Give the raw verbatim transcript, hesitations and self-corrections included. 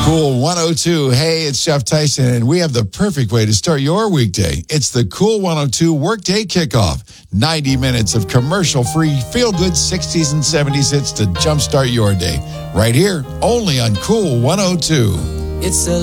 Cool one oh two. Hey, it's Jeff Tyson, and we have the perfect way to start your weekday. It's the Cool one oh two Workday Kickoff. ninety minutes of commercial-free, feel-good sixties and seventies hits to jumpstart your day. Right here, only on Cool one oh two. It's a